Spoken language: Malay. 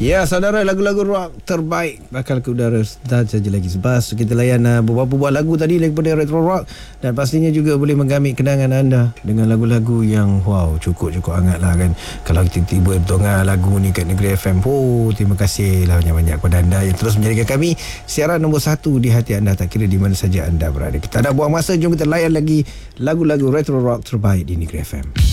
Ya, saudara, lagu-lagu rock terbaik bakal ke udara sebentar saja lagi. Sebab kita layan beberapa buah lagu tadi daripada Retro Rock, dan pastinya juga boleh menggamit kenangan anda dengan lagu-lagu yang wow, cukup hangat lah kan. Kalau kita tiba dengar lagu ni kat Negeri FM, terima kasih lah banyak-banyak kepada anda yang terus menjadikan kami siaran nombor 1 di hati anda, tak kira di mana saja anda berada. Kita tak buang masa, jom kita layan lagi lagu-lagu Retro Rock terbaik di Negeri FM.